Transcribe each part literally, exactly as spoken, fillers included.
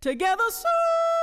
Together soon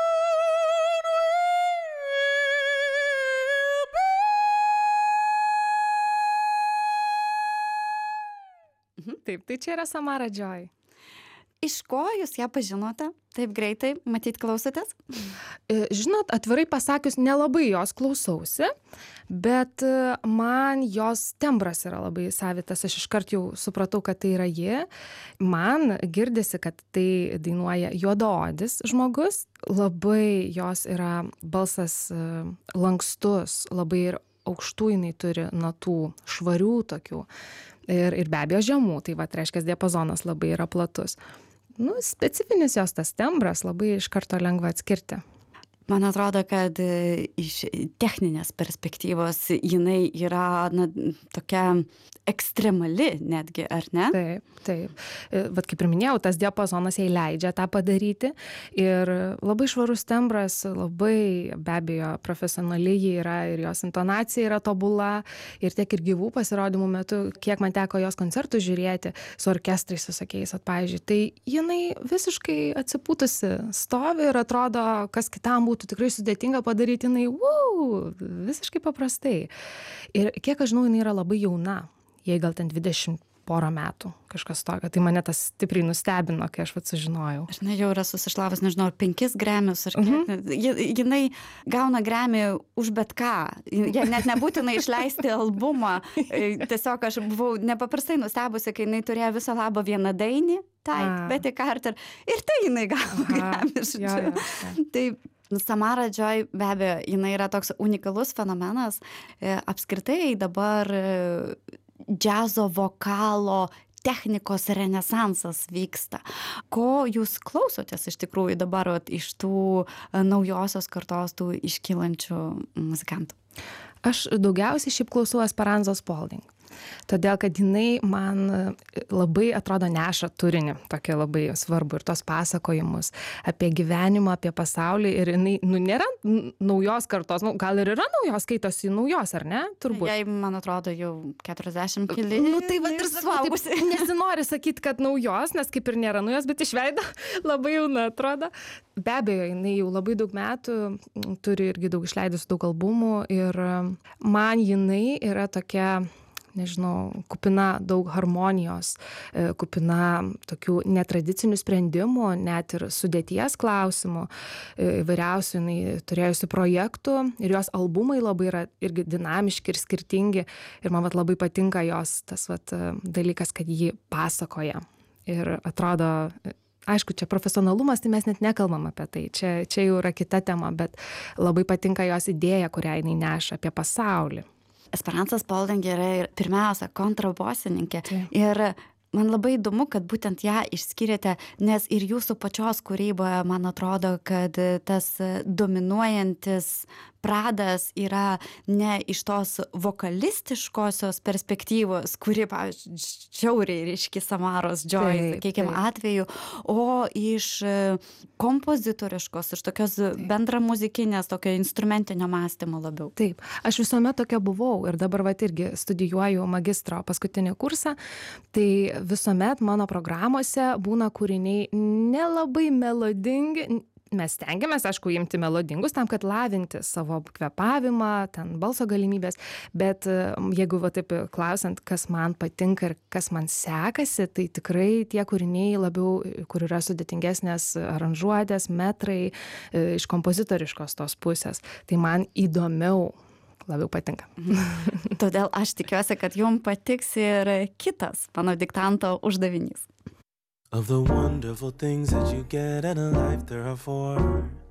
we'll be. Taip, tai čia yra Samara Joy. Iš ko jūs ją pažinote? Taip greitai, matyt, klausotės? Žinot, atvirai pasakius, nelabai jos klausausi, bet man jos tembras yra labai savitas. Aš iškart jau supratau, kad tai yra ji. Man girdisi, kad tai dainuoja juodaodis žmogus. Labai jos yra balsas lankstus, labai ir aukštų jinai turi natų, švarių tokių. Ir, ir be abejo žemų, tai va, reiškia, diapazonas labai yra platus. Nu, specifinis jos tas tembras, labai iš karto lengva atskirti. Man atrodo, kad iš techninės perspektyvos jinai yra na, tokia ekstremali netgi, ar ne? Taip, taip. Vat kaip ir minėjau, tas diapazonas jai leidžia tą padaryti ir labai švarus tembras, labai be abejo profesionaliai ji yra ir jos intonacija yra tobula ir tiek ir gyvų pasirodymų metu, kiek man teko jos koncertų žiūrėti su orkestrais visokiais, at, pavyzdžiui, tai jinai visiškai atsipūtusi stovi ir atrodo, kas kitam būtų tikrai sudėtinga padaryti, jinai wow, visiškai paprastai. Ir kiek aš žinau, jinai yra labai jauna. Jei gal ten dvidešimt porą metų, kažkas tokio. Tai mane tas stipriai nustebino, kai aš vat sužinojau. Aš ne jau yra susišlavus, nežinau, ar penkis Grammys, ar kiek. Uh-huh. Jinai gauna Grammy už bet ką. Jie net nebūtina išleisti albumą. Tiesiog aš buvau nepaprastai nustebusi, kai jinai turėjo viso labo vieną dainį, Tight, Betty Carter. Ir tai jinai gavo Grammy. Ja, ja, ja. Tai Samara Joy, be abejo, jinai yra toks unikalus fenomenas. Apskritai dabar džiazo vokalo technikos renesansas vyksta. Ko jūs klausotės iš tikrųjų dabar iš tų naujosios kartos, tų iškylančių muzikantų? Aš daugiausiai šiaip klausau Esperanzos Spalding. Todėl, kad jinai man labai atrodo neša turinį, tokia labai svarbu ir tos pasakojimus apie gyvenimą, apie pasaulį ir jinai, nu, nėra naujos kartos, nu, gal ir yra naujos, skaitosi naujos, ar ne? Turbūt. Jai, man atrodo, jau keturiasdešimt keli. Nu, tai va ir suaugusi. Nesinori sakyti, kad naujos, nes kaip ir nėra naujos, bet iš veido labai jauna atrodo. Be abejo, jinai jau labai daug metų turi irgi daug išleidus daug albumų ir man jinai yra tokia, nežinau, kupina daug harmonijos, kupina tokių netradicinių sprendimų, net ir sudėties klausimų, įvairiausių jinai turėjusi projektų ir jos albumai labai yra irgi dinamiški ir skirtingi ir man vat labai patinka jos tas vat dalykas, kad ji pasakoja ir atrodo, aišku, čia profesionalumas, tai mes net nekalbam apie tai, čia, čia jau yra kita tema, bet labai patinka jos idėja, kurią jinai neša apie pasaulį. Esperanza Spalding yra ir pirmiausia kontrabosininkė. Tai. Ir man labai įdomu, kad būtent ją išskyrėte, nes ir jūsų pačios kūryboje, man atrodo, kad tas dominuojantis pradas yra ne iš tos vokalistiškosios perspektyvos, kuri, pavyzdžiui, žiauriai ryški Samaros Joy, sakykime, atveju, o iš kompozitoriškos, iš tokios bendra muzikinės, tokio instrumentinio mąstymo labiau. Taip, aš visuomet tokia buvau ir dabar vat irgi studijuoju magistro paskutinį kursą, tai visuomet mano programuose būna kūriniai nelabai melodingi. Mes stengiamės, aišku, imti melodingus tam, kad lavinti savo kvėpavimą, ten balso galimybės, bet jeigu va taip klausant, kas man patinka ir kas man sekasi, tai tikrai tie kūriniai labiau, kur yra sudėtingesnės aranžuotės, metrai iš kompozitoriškos tos pusės, tai man įdomiau labiau patinka. Todėl aš tikiuosi, kad jums patiks ir kitas mano diktanto uždavinys. Of the wonderful things that you get in a life, there are four.